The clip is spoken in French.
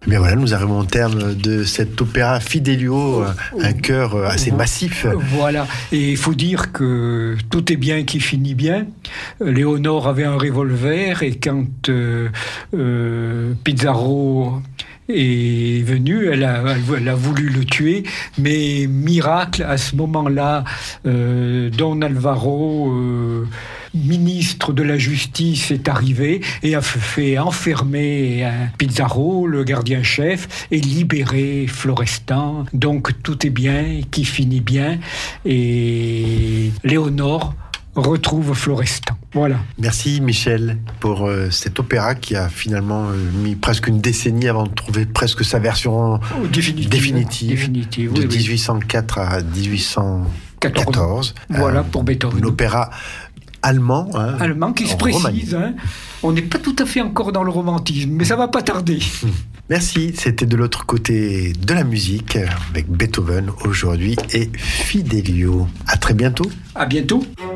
Bien voilà, nous arrivons au terme de cet opéra Fidelio, un chœur assez massif. Voilà, et il faut dire que tout est bien qui finit bien. Léonore avait un revolver et quand Pizarro est venu, elle a voulu le tuer, mais miracle, à ce moment-là, Don Alvaro, ministre de la Justice, est arrivé et a fait enfermer Pizarro, le gardien-chef, et libérer Florestan. Donc tout est bien qui finit bien, et Léonore retrouve Florestan. Voilà. Merci Michel pour cet opéra qui a finalement mis presque une décennie avant de trouver presque sa version définitive de 1804 à 1814. Voilà pour Beethoven. Un opéra allemand. Allemand qui se précise. On n'est pas tout à fait encore dans le romantisme, mais ça va pas tarder. Merci, c'était de l'autre côté de la musique avec Beethoven aujourd'hui et Fidelio. À très bientôt. À bientôt.